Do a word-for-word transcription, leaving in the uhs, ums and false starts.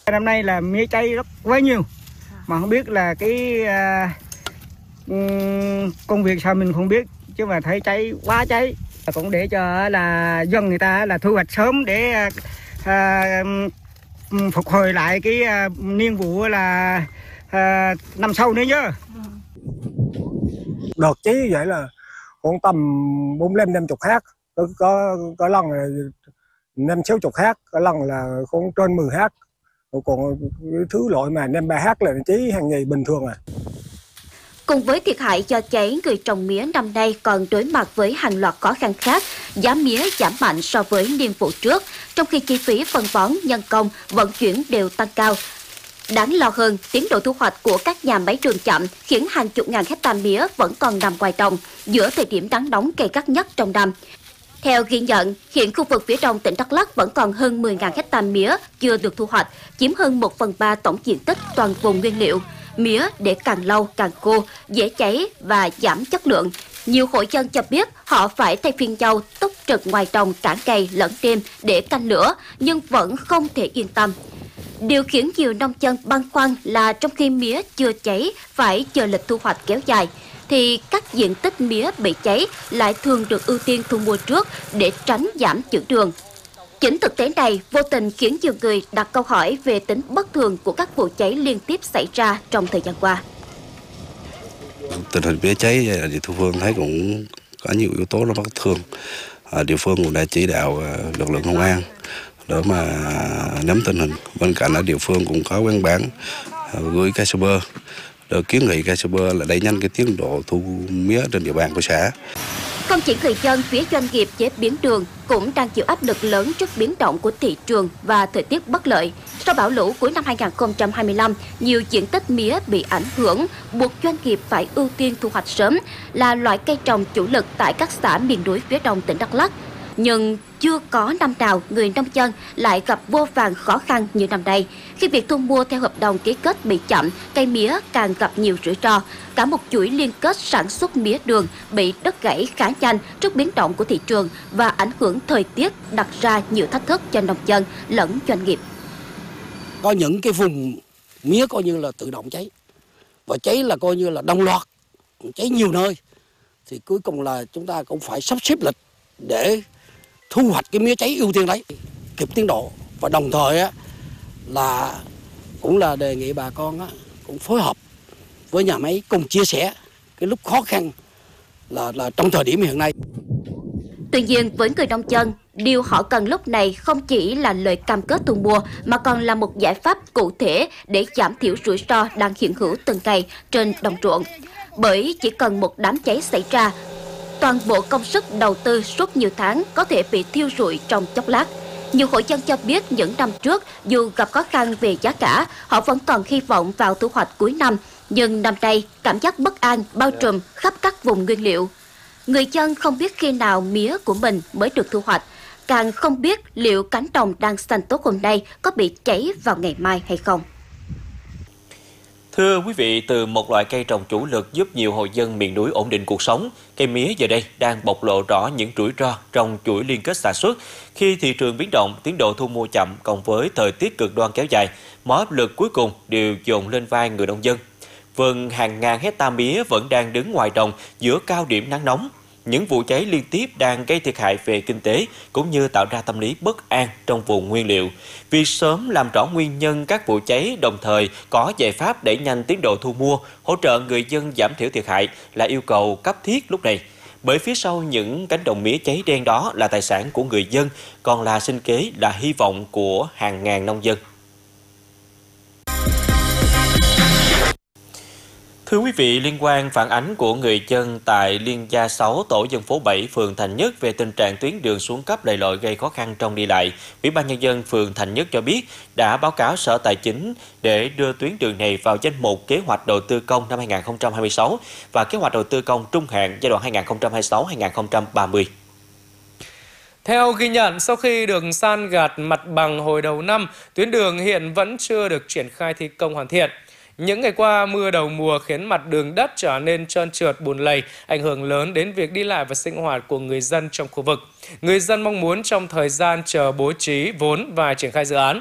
Năm nay là mía cháy rất quá nhiều, mà không biết là cái uh, công việc sao mình không biết, chứ mà thấy cháy quá cháy. Cũng để cho là dân người ta là thu hoạch sớm để uh, phục hồi lại cái uh, niên vụ là uh, năm sau nữa chứ. Đợt cháy như vậy là khoảng tầm bốn mươi năm chục héc, có có có lần là năm sáu chục héc, có lần là khoảng trên mười héc. Còn thứ loại mà năm ba héc là cháy hàng ngày bình thường à. Cùng với thiệt hại do cháy, người trồng mía năm nay còn đối mặt với hàng loạt khó khăn khác. Giá mía giảm mạnh so với niên vụ trước, trong khi chi phí phân bón, nhân công, vận chuyển đều tăng cao. Đáng lo hơn, tiến độ thu hoạch của các nhà máy đường chậm khiến hàng chục ngàn hecta mía vẫn còn nằm ngoài đồng giữa thời điểm nắng nóng gay gắt nhất trong năm. Theo ghi nhận, hiện khu vực phía đông tỉnh Đắk Lắk vẫn còn hơn mười nghìn hecta mía chưa được thu hoạch, chiếm hơn một phần ba tổng diện tích toàn vùng nguyên liệu. Mía để càng lâu càng khô, dễ cháy và giảm chất lượng. Nhiều hộ dân cho biết họ phải thay phiên nhau túc trực ngoài đồng cả ngày lẫn đêm để canh lửa, nhưng vẫn không thể yên tâm. Điều khiến nhiều nông dân băn khoăn là trong khi mía chưa cháy phải chờ lịch thu hoạch kéo dài, thì các diện tích mía bị cháy lại thường được ưu tiên thu mua trước để tránh giảm trữ đường. Chính thực tế này vô tình khiến nhiều người đặt câu hỏi về tính bất thường của các vụ cháy liên tiếp xảy ra trong thời gian qua. Tình hình mía cháy địa phương thấy cũng có nhiều yếu tố nó bất thường. Địa phương cũng đã chỉ đạo lực lượng công an để mà nắm tình hình. Bên cạnh ở địa phương cũng có văn bản gửi ca sê bê để kiến nghị ca sê bê là đẩy nhanh cái tiến độ thu mía trên địa bàn của xã. Không chỉ người dân, phía doanh nghiệp chế biến đường cũng đang chịu áp lực lớn trước biến động của thị trường và thời tiết bất lợi. Sau bão lũ cuối năm hai nghìn không trăm hai mươi lăm, nhiều diện tích mía bị ảnh hưởng, buộc doanh nghiệp phải ưu tiên thu hoạch sớm, là loại cây trồng chủ lực tại các xã miền núi phía đông tỉnh Đắk Lắk. Nhưng chưa có năm nào người nông dân lại gặp vô vàn khó khăn như năm nay. Khi việc thu mua theo hợp đồng ký kết bị chậm, cây mía càng gặp nhiều rủi ro. Cả một chuỗi liên kết sản xuất mía đường bị đứt gãy khá nhanh trước biến động của thị trường và ảnh hưởng thời tiết đặt ra nhiều thách thức cho nông dân lẫn doanh nghiệp. Có những cái vùng mía coi như là tự động cháy, và cháy là coi như là đồng loạt, cháy nhiều nơi. Thì cuối cùng là chúng ta cũng phải sắp xếp lịch để thu hoạch cái mía cháy ưu tiên đấy, kịp tiến độ. Và đồng thời á, là cũng là đề nghị bà con á, cũng phối hợp với nhà máy cùng chia sẻ cái lúc khó khăn là, là trong thời điểm hiện nay. Tuy nhiên, với người nông dân, điều họ cần lúc này không chỉ là lời cam kết thu mua mà còn là một giải pháp cụ thể để giảm thiểu rủi ro đang hiện hữu từng ngày trên đồng ruộng. Bởi chỉ cần một đám cháy xảy ra, toàn bộ công sức đầu tư suốt nhiều tháng có thể bị thiêu rụi trong chốc lát. Nhiều hộ dân cho biết những năm trước, dù gặp khó khăn về giá cả, họ vẫn còn hy vọng vào thu hoạch cuối năm. Nhưng năm nay, cảm giác bất an bao trùm khắp các vùng nguyên liệu. Người dân không biết khi nào mía của mình mới được thu hoạch, càng không biết liệu cánh đồng đang xanh tốt hôm nay có bị cháy vào ngày mai hay không. Thưa quý vị, từ một loại cây trồng chủ lực giúp nhiều hộ dân miền núi ổn định cuộc sống, cây mía giờ đây đang bộc lộ rõ những rủi ro trong chuỗi liên kết sản xuất. Khi thị trường biến động, tiến độ thu mua chậm cộng với thời tiết cực đoan kéo dài, mọi áp lực cuối cùng đều dồn lên vai người nông dân. Vâng, hàng ngàn hecta mía vẫn đang đứng ngoài đồng giữa cao điểm nắng nóng. Những vụ cháy liên tiếp đang gây thiệt hại về kinh tế cũng như tạo ra tâm lý bất an trong vùng nguyên liệu. Vì sớm làm rõ nguyên nhân các vụ cháy, đồng thời có giải pháp đẩy nhanh tiến độ thu mua, hỗ trợ người dân giảm thiểu thiệt hại là yêu cầu cấp thiết lúc này. Bởi phía sau những cánh đồng mía cháy đen đó là tài sản của người dân, còn là sinh kế, là hy vọng của hàng ngàn nông dân. Thưa quý vị, liên quan phản ánh của người dân tại Liên Gia sáu, tổ dân phố bảy, phường Thành Nhất về tình trạng tuyến đường xuống cấp lầy lội gây khó khăn trong đi lại, Ủy ban Nhân dân phường Thành Nhất cho biết đã báo cáo Sở Tài chính để đưa tuyến đường này vào danh mục kế hoạch đầu tư công năm hai nghìn không trăm hai mươi sáu và kế hoạch đầu tư công trung hạn giai đoạn hai nghìn không trăm hai mươi sáu đến hai nghìn không trăm ba mươi. Theo ghi nhận, sau khi được san gạt mặt bằng hồi đầu năm, tuyến đường hiện vẫn chưa được triển khai thi công hoàn thiện. Những ngày qua, mưa đầu mùa khiến mặt đường đất trở nên trơn trượt bùn lầy, ảnh hưởng lớn đến việc đi lại và sinh hoạt của người dân trong khu vực. Người dân mong muốn trong thời gian chờ bố trí vốn và triển khai dự án,